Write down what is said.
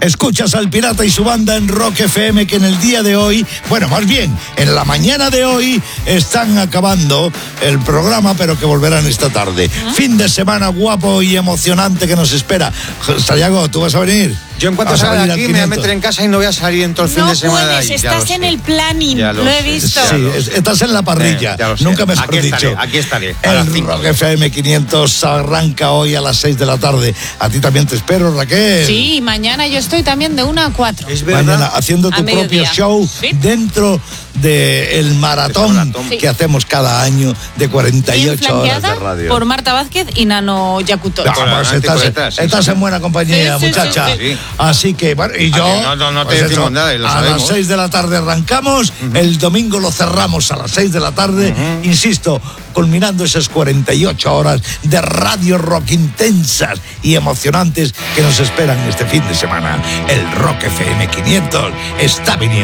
Escuchas al Pirata y su banda en Rock FM, que en el día de hoy, bueno, más bien, en la mañana de hoy, están acabando el programa, pero que volverán esta tarde. Fin de semana guapo y emocionante que nos espera. Sayago, ¿tú vas a venir? Yo en cuanto salga de aquí me voy a meter en casa y no voy a salir en todo el fin de semana de ahí. No puedes, estás en el planning, lo he visto. Sí, estás en la parrilla, nunca mejor dicho. Aquí estaré. El Rock FM 500 arranca hoy a las 6 de la tarde. A ti también te espero, Raquel. Sí, mañana yo estoy también de 1 a 4. Es verdad. Mañana haciendo tu propio show dentro del maratón que hacemos cada año de 48 horas de radio. Por Marta Vázquez y Nano Yacuto. Estás en buena compañía, muchacha. Sí. Así que, bueno, y yo... No te decimos nada, lo sabemos. A las 6 de la tarde arrancamos, el domingo lo cerramos a las 6 de la tarde, insisto, culminando esas 48 horas de radio rock intensas y emocionantes que nos esperan este fin de semana. El Rock FM 500 está viniendo.